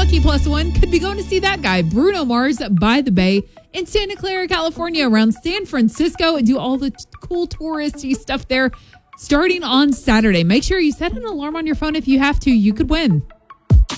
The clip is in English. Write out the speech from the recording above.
lucky plus one could be going to see that guy, Bruno Mars, by the Bay in Santa Clara, California, around San Francisco, and do all the cool touristy stuff there starting on Saturday. Make sure you set an alarm on your phone if you have to. You could win.